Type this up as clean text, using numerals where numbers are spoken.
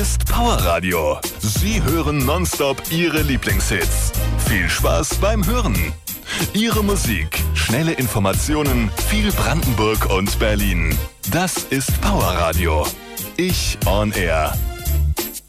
Ist Powerradio. Sie hören nonstop Ihre Lieblingshits. Viel Spaß beim Hören. Ihre Musik, schnelle Informationen, viel Brandenburg und Berlin. Das ist Powerradio. Ich on Air.